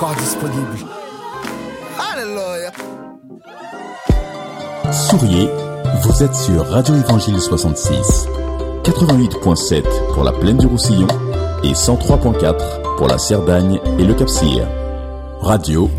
Encore disponible. Alléluia. Souriez, vous êtes sur Radio Évangile 66, 88.7 pour la plaine du Roussillon et 103.4 pour la Cerdagne et le Cap-Cyr. Radio